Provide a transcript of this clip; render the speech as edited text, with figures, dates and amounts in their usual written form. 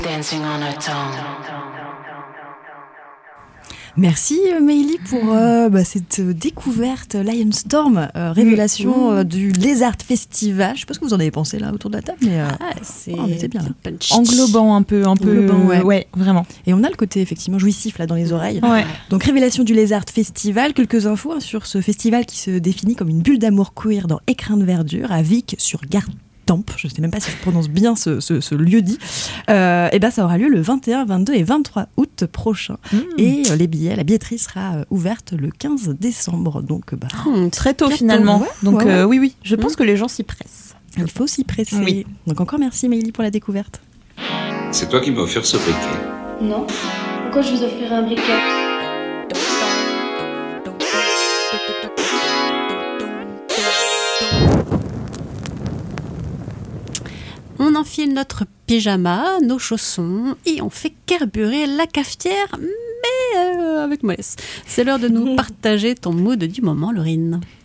Dancing on her tongue. Merci Meili pour cette découverte Lionstorm, révélation du Lézard Festival. Je sais pas ce que vous en avez pensé là autour de la table, mais on était bien là. Englobant un peu, ouais, vraiment. Et on a le côté effectivement jouissif là dans les oreilles. Ouais. Donc révélation du Lézard Festival, quelques infos sur ce festival qui se définit comme une bulle d'amour queer dans Écrin de verdure à Vic sur Gartempe. Je ne sais même pas si je prononce bien ce lieu-dit. Et ça aura lieu le 21, 22 et 23 août prochain. Et la billetterie sera ouverte le 15 décembre. Donc, très tôt finalement. Ouais, donc oui, je pense que les gens s'y pressent. Il faut s'y presser. Oui. Donc encore merci Meili pour la découverte. C'est toi qui m'as offert ce briquet. Non. Pourquoi je vous offrirais un briquet ? On enfile notre pyjama, nos chaussons et on fait carburer la cafetière, mais avec mollesse. C'est l'heure de nous partager ton mood du moment, Laurine.